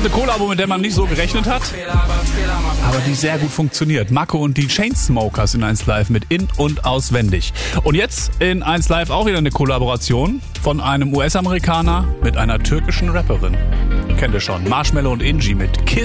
eine Kollabo, mit der man nicht so gerechnet hat, aber die sehr gut funktioniert. Mako und die Chainsmokers in 1 Live mit In- und Auswendig. Und jetzt in 1 Live auch wieder eine Kollaboration von einem US-Amerikaner mit einer türkischen Rapperin. Kennt ihr schon, Marshmello und Inci mit Kiss.